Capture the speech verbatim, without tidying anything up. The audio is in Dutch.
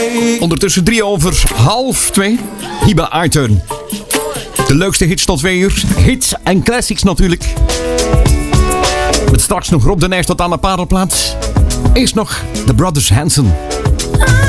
Ondertussen drie over half twee. Hiba iTurn. De leukste hits tot twee uur. Hits en classics natuurlijk. Met straks nog Rob de Nijs tot aan de parelplaats. Eerst nog The Brothers Hanson.